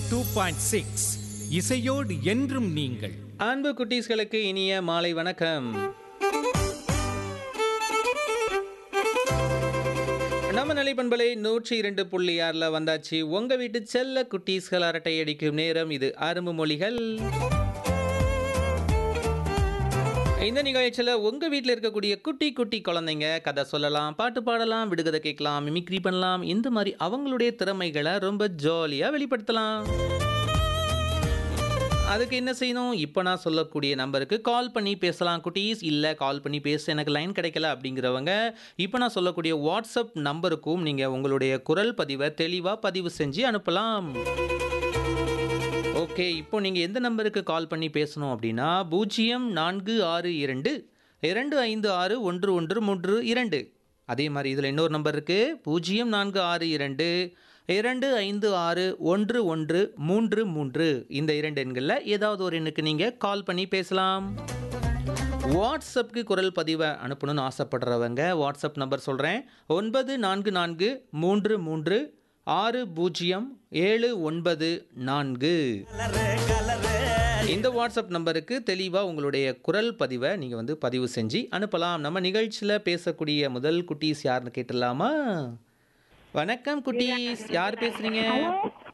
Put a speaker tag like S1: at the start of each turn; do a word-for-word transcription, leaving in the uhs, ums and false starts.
S1: Two point six இசையோடு என்றும் நீங்கள்.
S2: அன்பு குட்டீஸ்களுக்கு இனிய மாலை வணக்கம். நம்ம நிலைப்பண்பலை நூற்றி இரண்டு புள்ளி ஆறில் வந்தாச்சு. உங்க வீட்டு செல்ல குட்டீஸ்கள் அரட்டை அடிக்கும் நேரம். இது அரும்பு மொழிகள். இந்த நிகழ்ச்சியில் உங்கள் வீட்டில் இருக்கக்கூடிய குட்டி குட்டி குழந்தைங்க கதை சொல்லலாம், பாட்டு பாடலாம், விடுகதை கேட்கலாம், மிமிக்ரி பண்ணலாம். இந்த மாதிரி அவங்களுடைய திறமைகளை ரொம்ப ஜாலியாக வெளிப்படுத்தலாம். அதுக்கு என்ன செய்யணும்? இப்போ நான் சொல்லக்கூடிய நம்பருக்கு கால் பண்ணி பேசலாம் குட்டீஸ். இல்லை கால் பண்ணி பேச எனக்கு லைன் கிடைக்கல அப்படிங்கிறவங்க இப்போ நான் சொல்லக்கூடிய வாட்ஸ்அப் நம்பருக்கும் நீங்கள் உங்களுடைய குரல் பதிவை தெளிவாக பதிவு செஞ்சு அனுப்பலாம். ஓகே, இப்போ நீங்கள் எந்த நம்பருக்கு கால் பண்ணி பேசணும் அப்படின்னா பூஜ்ஜியம் நான்கு ஆறு இரண்டு இரண்டு ஐந்து ஆறு ஒன்று ஒன்று மூன்று இரண்டு. அதே மாதிரி இதில் இன்னொரு நம்பர் இருக்குது, பூஜ்ஜியம் நான்கு ஆறு இரண்டு இரண்டு ஐந்து ஆறு ஒன்று ஒன்று மூன்று மூன்று. இந்த இரண்டு எண்களில் ஏதாவது ஒரு எண்ணுக்கு நீங்கள் கால் பண்ணி பேசலாம். வாட்ஸ்அப்புக்கு குரல் பதிவை அனுப்பணும்னு ஆசைப்படுறவங்க வாட்ஸ்அப் நம்பர் சொல்கிறேன், ஒன்பது நான்கு நான்கு மூன்று மூன்று ஆறு பூஜ்ஜியம் ஏழு ஒன்பது நான்கு. இந்த வாட்ஸ்அப் நம்பருக்கு தெளிவாக உங்களுடைய குரல் பதிவை நீங்கள் வந்து பதிவு செஞ்சு அனுப்பலாம். நம்ம நிகழ்ச்சியில் பேசக்கூடிய முதல் குட்டீஸ் யாருன்னு கேட்டுடலாமா? வணக்கம் குட்டீஸ், யார் பேசுறீங்க?